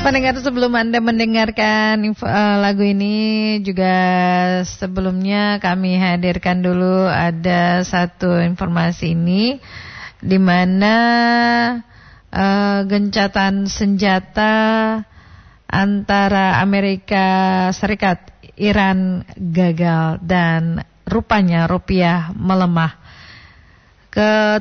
Pendengar, sebelum Anda mendengarkan lagu ini, juga sebelumnya kami hadirkan dulu ada satu informasi ini, di mana gencatan senjata antara Amerika Serikat Iran gagal dan rupanya rupiah melemah ke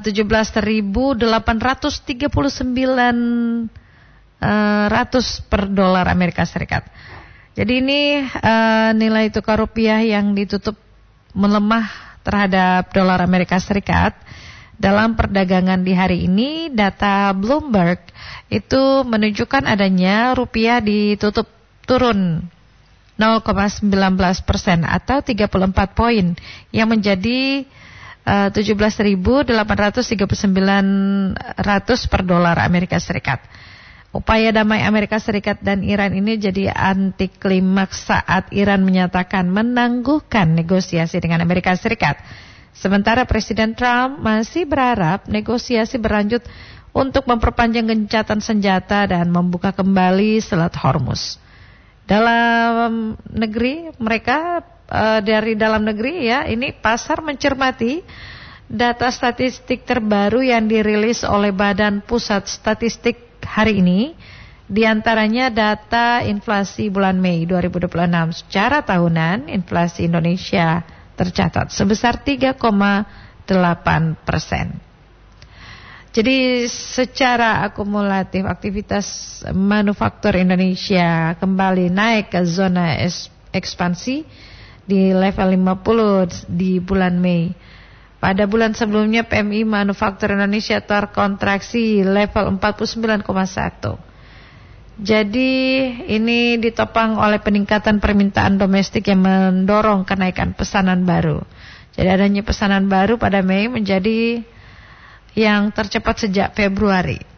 17.839 per dolar Amerika Serikat. Jadi ini nilai tukar rupiah yang ditutup melemah terhadap dolar Amerika Serikat dalam perdagangan di hari ini. Data Bloomberg itu menunjukkan adanya rupiah ditutup turun 0,19% atau 34 poin yang menjadi 17.839 per dolar Amerika Serikat. Upaya damai Amerika Serikat dan Iran ini jadi anti klimaks saat Iran menyatakan menangguhkan negosiasi dengan Amerika Serikat. Sementara Presiden Trump masih berharap negosiasi berlanjut untuk memperpanjang gencatan senjata dan membuka kembali Selat Hormuz. Dalam negeri mereka, dari dalam negeri ya, ini pasar mencermati data statistik terbaru yang dirilis oleh Badan Pusat Statistik hari ini, diantaranya data inflasi bulan Mei 2026. Secara tahunan, inflasi Indonesia tercatat sebesar 3,8%. Jadi secara akumulatif aktivitas manufaktur Indonesia kembali naik ke zona ekspansi di level 50 di bulan Mei. Pada bulan sebelumnya PMI manufaktur Indonesia terkontraksi level 49,1. Jadi ini ditopang oleh peningkatan permintaan domestik yang mendorong kenaikan pesanan baru. Jadi adanya pesanan baru pada Mei menjadi yang tercepat sejak Februari.